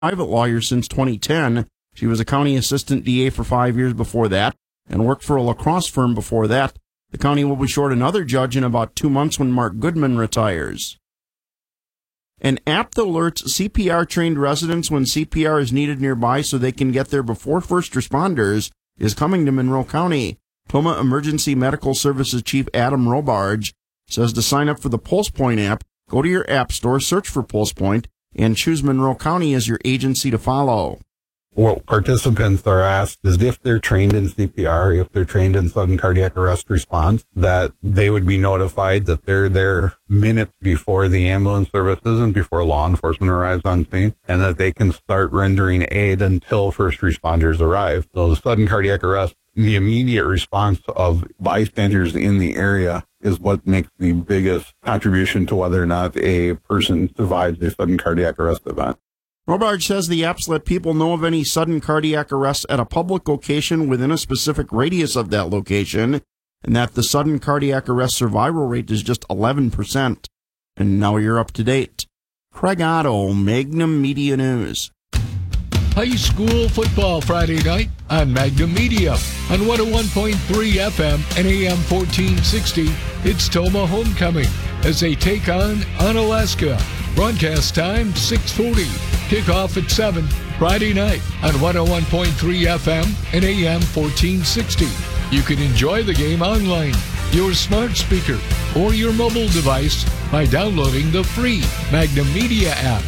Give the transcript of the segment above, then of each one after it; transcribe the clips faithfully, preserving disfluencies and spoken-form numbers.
private lawyer since twenty ten. She was a county assistant D A for five years before that and worked for a lacrosse firm before that. The county will be short another judge in about two months when Mark Goodman retires. An app that alerts C P R-trained residents when C P R is needed nearby so they can get there before first responders is coming to Monroe County. Toma Emergency Medical Services Chief Adam Robarge says to sign up for the PulsePoint app, go to your app store, search for PulsePoint, and choose Monroe County as your agency to follow. What participants are asked is if they're trained in C P R, if they're trained in sudden cardiac arrest response, that they would be notified that they're there minutes before the ambulance services and before law enforcement arrives on scene, and that they can start rendering aid until first responders arrive. So the sudden cardiac arrest, the immediate response of bystanders in the area is what makes the biggest contribution to whether or not a person survives a sudden cardiac arrest event. Robarge says the apps let people know of any sudden cardiac arrest at a public location within a specific radius of that location, and that the sudden cardiac arrest survival rate is just eleven percent. And now you're up to date. Craig Otto, Magnum Media News. High school football Friday night on Magnum Media. On one oh one point three F M and A M fourteen sixty, it's Toma Homecoming as they take on Onalaska. Broadcast time six forty. Kickoff at seven Friday night on one oh one point three F M and A M fourteen sixty. You can enjoy the game online, your smart speaker, or your mobile device by downloading the free Magnum Media app.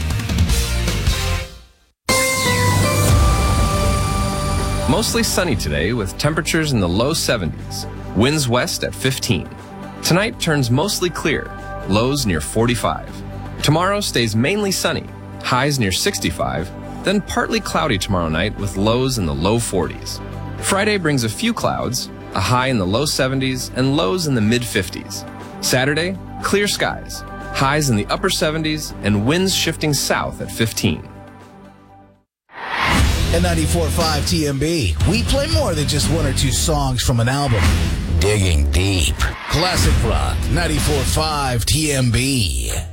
Mostly sunny today with temperatures in the low seventies. Winds west at fifteen. Tonight turns mostly clear. Lows near forty-five. Tomorrow stays mainly sunny. Highs near sixty-five. Then partly cloudy tomorrow night with lows in the low forties. Friday brings a few clouds, a high in the low seventies and lows in the mid fifties. Saturday, clear skies. Highs in the upper seventies and winds shifting south at fifteen. At ninety-four point five T M B, we play more than just one or two songs from an album. Digging deep. Classic rock, ninety-four point five T M B.